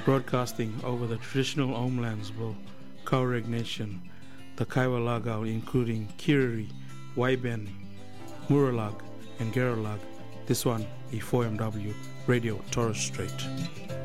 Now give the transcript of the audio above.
broadcasting over the traditional homelands of Tuareg Nation, the Kaiwa Lagao, including Kiriri, Waiben, Muralag, and Geralag. This one, E4MW Radio Torres Strait.